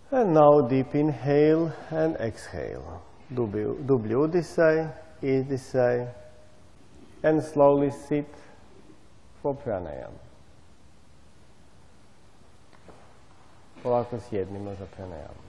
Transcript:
And now deep inhale and exhale. Dubli udisaj, izdisaj, and slowly sit for pranayam. Polako sjednimo za pranayam.